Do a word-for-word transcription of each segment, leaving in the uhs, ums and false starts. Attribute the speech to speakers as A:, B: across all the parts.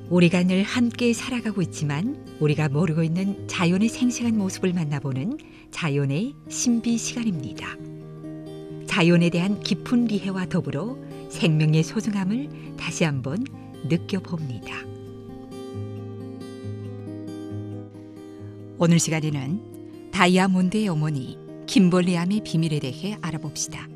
A: 우리가 늘 함께 살아가고 있지만 우리가 모르고 있는 자연의 생생한 모습을 만나보는 자연의 신비 시간입니다. 자연에 대한 깊은 이해와 더불어 생명의 소중함을 다시 한번 느껴봅니다. 오늘 시간에는 다이아몬드의 어머니 김벌리암의 비밀에 대해 알아봅시다.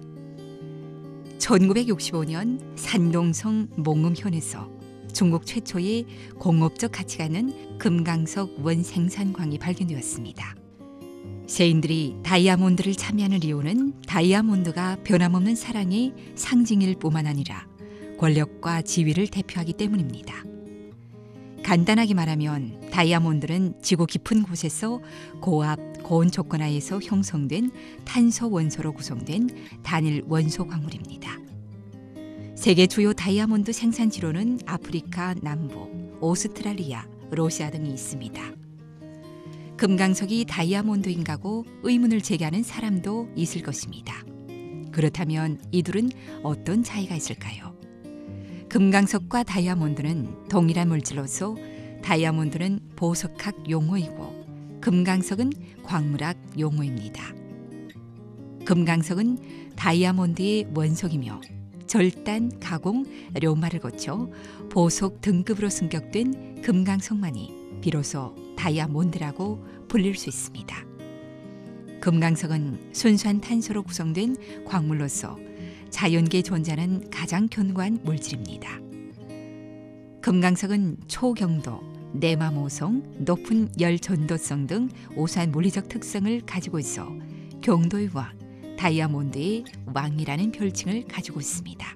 A: 천구백육십오 년 산동성 몽음현에서 중국 최초의 공업적 가치가 있는 금강석 원생산광이 발견되었습니다. 세인들이 다이아몬드를 참여하는 이유는 다이아몬드가 변함없는 사랑의 상징일 뿐만 아니라 권력과 지위를 대표하기 때문입니다. 간단하게 말하면 다이아몬드는 지구 깊은 곳에서 고압, 고온 조건 하에서 형성된 탄소 원소로 구성된 단일 원소 광물입니다. 세계 주요 다이아몬드 생산지로는 아프리카 남부, 오스트랄리아, 러시아 등이 있습니다. 금강석이 다이아몬드인가고 의문을 제기하는 사람도 있을 것입니다. 그렇다면 이 둘은 어떤 차이가 있을까요? 금강석과 다이아몬드는 동일한 물질로서 다이아몬드는 보석학 용어이고 금강석은 광물학 용어입니다. 금강석은 다이아몬드의 원석이며 절단, 가공, 료마를 거쳐 보석 등급으로 승격된 금강석만이 비로소 다이아몬드라고 불릴 수 있습니다. 금강석은 순수한 탄소로 구성된 광물로서 자연계에 존재하는 가장 견고한 물질입니다. 금강석은 초경도, 내마모성, 높은 열전도성 등 우수한 물리적 특성을 가지고 있어 경도의 왕, 다이아몬드의 왕이라는 별칭을 가지고 있습니다.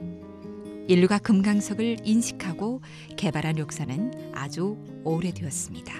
A: 인류가 금강석을 인식하고 개발한 역사는 아주 오래되었습니다.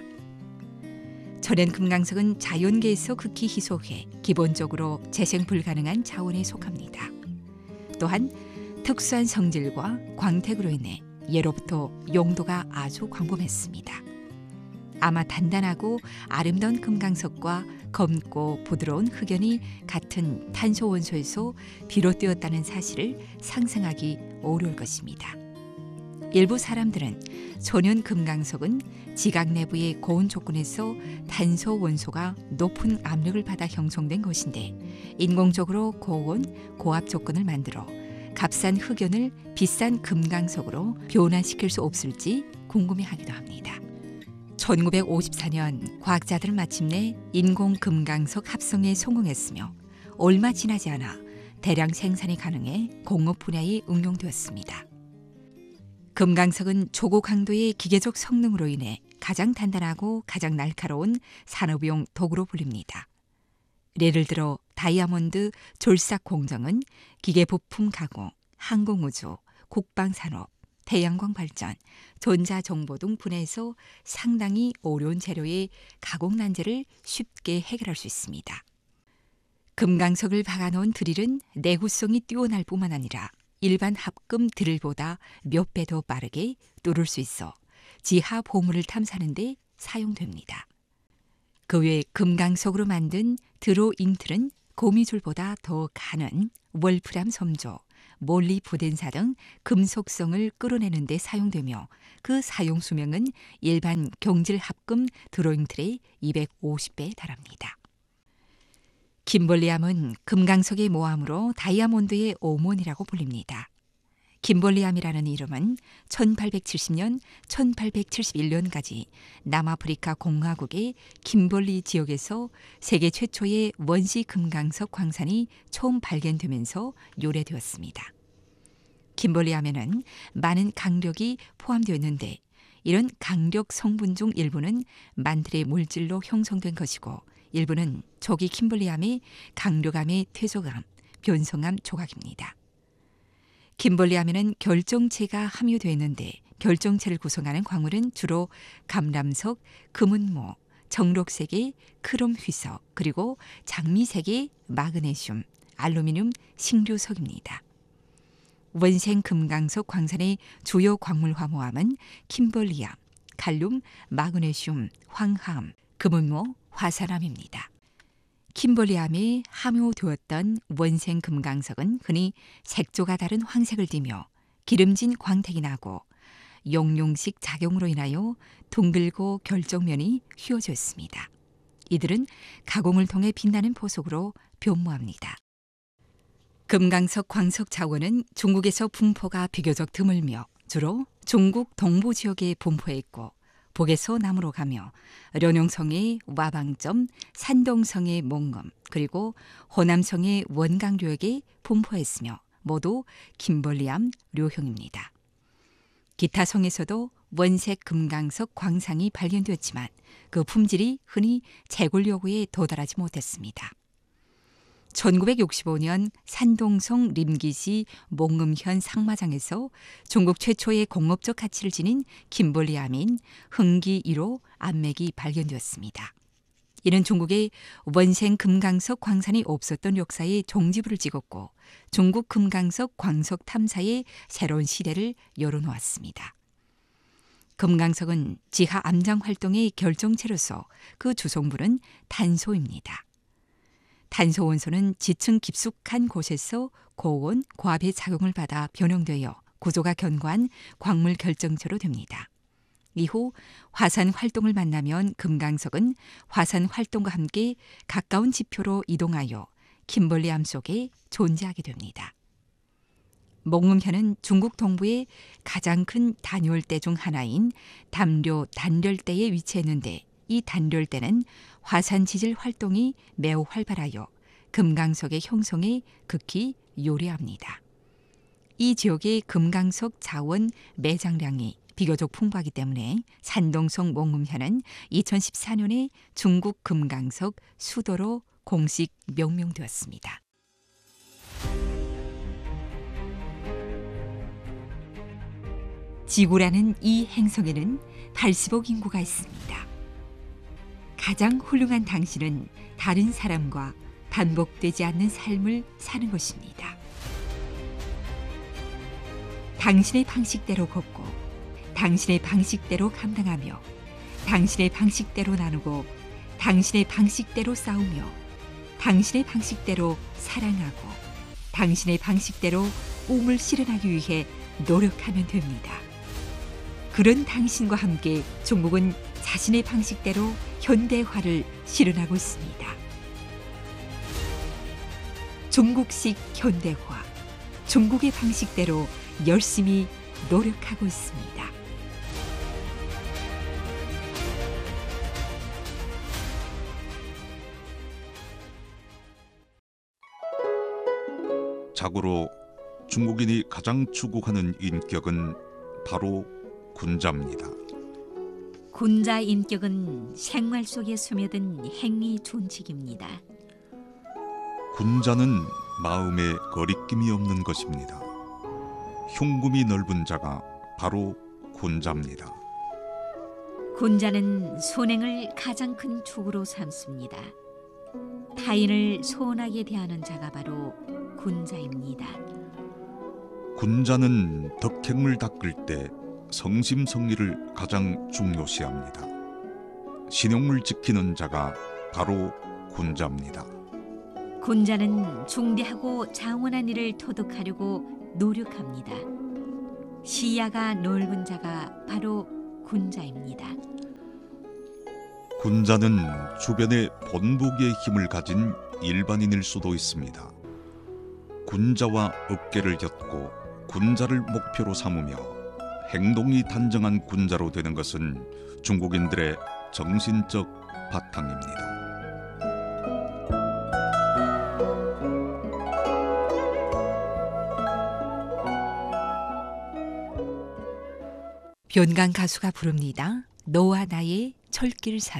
A: 천연 금강석은 자연계에서 극히 희소해 기본적으로 재생 불가능한 자원에 속합니다. 또한 특수한 성질과 광택으로 인해 예로부터 용도가 아주 광범했습니다. 아마 단단하고 아름다운 금강석과 검고 부드러운 흑연이 같은 탄소 원소에서 비롯되었다는 사실을 상상하기 어려울 것입니다. 일부 사람들은 천연 금강석은 지각 내부의 고온 조건에서 탄소 원소가 높은 압력을 받아 형성된 것인데 인공적으로 고온, 고압 조건을 만들어 값싼 흑연을 비싼 금강석으로 변환시킬 수 없을지 궁금해하기도 합니다. 천구백오십사 년 과학자들은 마침내 인공 금강석 합성에 성공했으며 얼마 지나지 않아 대량 생산이 가능해 공업 분야에 응용되었습니다. 금강석은 초고강도의 기계적 성능으로 인해 가장 단단하고 가장 날카로운 산업용 도구로 불립니다. 예를 들어 다이아몬드 졸삭 공정은 기계 부품 가공, 항공우주, 국방산업, 태양광 발전, 전자정보 등 분야에서 상당히 어려운 재료의 가공 난제를 쉽게 해결할 수 있습니다. 금강석을 박아놓은 드릴은 내구성이 뛰어날 뿐만 아니라 일반 합금 드릴보다 몇 배 더 빠르게 뚫을 수 있어 지하 보물을 탐사하는 데 사용됩니다. 그 외 금강석으로 만든 드로잉틀은 거미줄보다 더 가는 월프람 섬조, 몰리부덴사 등 금속성을 끌어내는 데 사용되며 그 사용 수명은 일반 경질 합금 드로잉틀의 이백오십 배에 달합니다. 김벌리암은 금강석의 모함으로 다이아몬드의 어머니라고 불립니다. 김벌리암이라는 이름은 천팔백칠십 년, 천팔백칠십일 년까지 남아프리카 공화국의 김벌리 지역에서 세계 최초의 원시 금강석 광산이 처음 발견되면서 유래되었습니다. 김벌리암에는 많은 강력이 포함되어 있는데 이런 강력 성분 중 일부는 만들의 물질로 형성된 것이고 일부는 조기 김벌리암의 강력암의 퇴소감, 변성암 조각입니다. 김벌리암에는 결정체가 함유되어 있는데 결정체를 구성하는 광물은 주로 감람석, 금은모, 정록색의 크롬 휘석, 그리고 장미색의 마그네슘, 알루미늄, 신류석입니다. 원생 금강석 광산의 주요 광물 화모암은 김벌리암, 칼륨, 마그네슘, 황암, 금은모, 화산암입니다. 김벌리암에 함유되었던 원생 금강석은 흔히 색조가 다른 황색을 띠며 기름진 광택이 나고 용용식 작용으로 인하여 둥글고 결정면이 휘어졌습니다. 이들은 가공을 통해 빛나는 보석으로 변모합니다. 금강석 광석 자원은 중국에서 분포가 비교적 드물며 주로 중국 동부 지역에 분포했고 북에서 남으로 가며 련용성의 와방점, 산동성의 몽금, 그리고 호남성의 원강류역에 분포했으며 모두 김벌리암 료형입니다. 기타 성에서도 원색 금강석 광상이 발견되었지만 그 품질이 흔히 채굴 요구에 도달하지 못했습니다. 천구백육십오 년 산동성 림기시 몽금현 상마장에서 중국 최초의 공업적 가치를 지닌 김벌리암인 흥기 일 호 암맥이 발견되었습니다. 이는 중국에 원생 금강석 광산이 없었던 역사의 종지부를 찍었고 중국 금강석 광석 탐사의 새로운 시대를 열어놓았습니다. 금강석은 지하 암장 활동의 결정체로서 그 주성분은 탄소입니다. 탄소 원소는 지층 깊숙한 곳에서 고온, 고압의 작용을 받아 변형되어 구조가 견고한 광물 결정체로 됩니다. 이후 화산 활동을 만나면 금강석은 화산 활동과 함께 가까운 지표로 이동하여 김벌리암 속에 존재하게 됩니다. 몽금현은 중국 동부의 가장 큰 단열대 중 하나인 담료 단열대에 위치했는데 이 단열대는 화산 지질 활동이 매우 활발하여 금강석의 형성에 극히 요리합니다. 이 지역의 금강석 자원 매장량이 비교적 풍부하기 때문에 산동성 몽금현은 이천십사 년에 중국 금강석 수도로 공식 명명되었습니다. 지구라는 이 행성에는 팔십억 인구가 있습니다. 가장 훌륭한 당신은 다른 사람과 반복되지 않는 삶을 사는 것입니다. 당신의 방식대로 걷고 당신의 방식대로 감당하며 당신의 방식대로 나누고 당신의 방식대로 싸우며 당신의 방식대로 사랑하고 당신의 방식대로 꿈을 실현하기 위해 노력하면 됩니다. 그런 당신과 함께 중국은 자신의 방식대로 현대화를 실현하고 있습니다. 중국식 현대화, 중국의 방식대로 열심히 노력하고 있습니다.
B: 자고로 중국인이 가장 추구하는 인격은 바로 군자입니다.
C: 군자 인격은 생활 속에 스며든 행위 준칙입니다.
B: 군자는 마음에 거리낌이 없는 것입니다. 흉금이 넓은 자가 바로 군자입니다.
C: 군자는 선행을 가장 큰 축으로 삼습니다. 타인을 소원하게 대하는 자가 바로 군자입니다.
B: 군자는 덕행을 닦을 때 성심성의를 가장 중요시합니다. 신용을 지키는 자가 바로 군자입니다.
C: 군자는 중대하고 장원한 일을 토득하려고 노력합니다. 시야가 넓은 자가 바로 군자입니다.
B: 군자는 주변에 본보기의 힘을 가진 일반인일 수도 있습니다. 군자와 어깨를 엮고 군자를 목표로 삼으며 행동이 단정한 군자로 되는 것은 중국인들의 정신적 바탕입니다.
A: 변강 가수가 부릅니다. 너와 나의 철길 사랑.